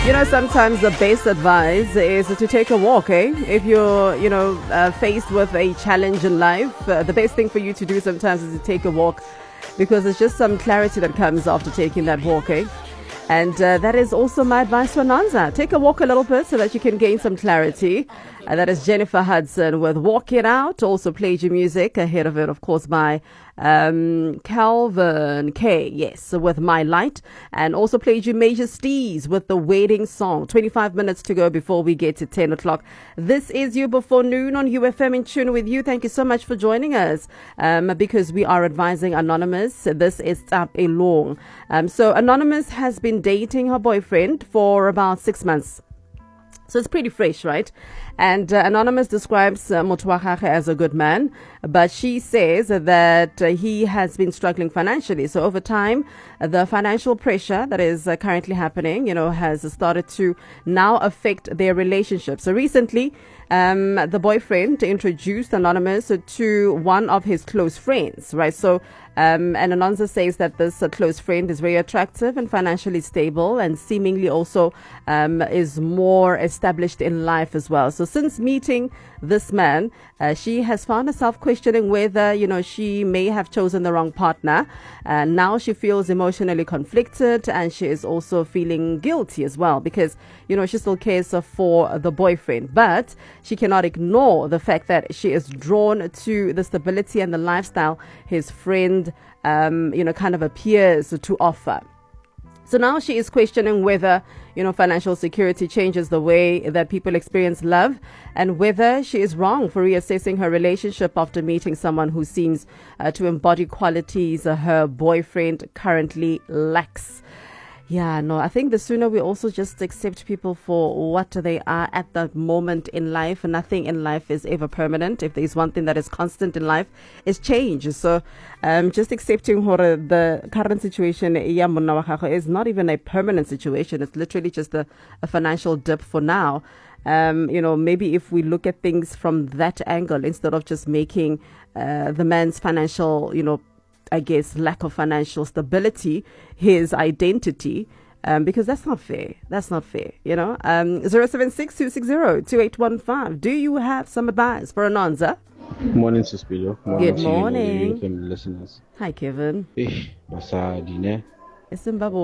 You know, sometimes the best advice is to take a walk, eh? If you're, faced with a challenge in life, the best thing for you to do sometimes is to take a walk because there's just some clarity that comes after taking that walk, eh? And that is also my advice for Nanza. Take a walk a little bit so that you can gain some clarity. That is Jennifer Hudson with Walk It Out. Also played your music ahead of it, of course, by Calvin K. Yes, with My Light. And also played you Major Steez with The Waiting Song. 25 minutes to go before we get to 10 o'clock. This is You Before Noon on UFM in tune with you. Thank you so much for joining us because we are advising Anonymous. This is Tap Elong. So Anonymous has been dating her boyfriend for about 6 months. So it's pretty fresh, right? And Anonymous describes Motuakake as a good man, but she says that he has been struggling financially. So over time, the financial pressure that is currently happening, has started to now affect their relationship. So recently, the boyfriend introduced Anonymous to one of his close friends, right? So, and Anonza says that this close friend is very attractive and financially stable and seemingly also is more established in life as well. So since meeting this man, she has found herself questioning whether, she may have chosen the wrong partner. Now she feels emotionally conflicted and she is also feeling guilty as well because, she still cares for the boyfriend. But she cannot ignore the fact that she is drawn to the stability and the lifestyle his friend, kind of appears to offer. So now she is questioning whether, financial security changes the way that people experience love and whether she is wrong for reassessing her relationship after meeting someone who seems to embody qualities her boyfriend currently lacks. Yeah, no, I think the sooner we also just accept people for what they are at that moment in life. Nothing in life is ever permanent. If there's one thing that is constant in life, it's change. So just accepting the current situation is not even a permanent situation. It's literally just a financial dip for now. Maybe if we look at things from that angle, instead of just making the man's financial, lack of financial stability, his identity, because that's not fair. 076-260-2815. Do you have some advice for Anonza? Morning, Suspiro. Good morning. To you, listeners. Hi, Kevin. Masadi, ne? It's Zimbabwe.